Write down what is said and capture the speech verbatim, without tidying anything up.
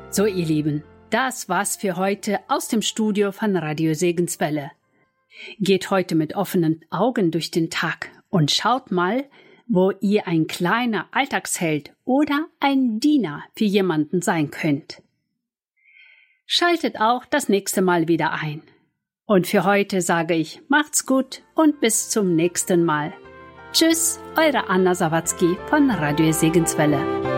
So, ihr Lieben, das war's für heute aus dem Studio von Radio Segenswelle. Geht heute mit offenen Augen durch den Tag und schaut mal, wo ihr ein kleiner Alltagsheld oder ein Diener für jemanden sein könnt. Schaltet auch das nächste Mal wieder ein. Und für heute sage ich, macht's gut und bis zum nächsten Mal. Tschüss, eure Anna Sawatzki von Radio Segenswelle.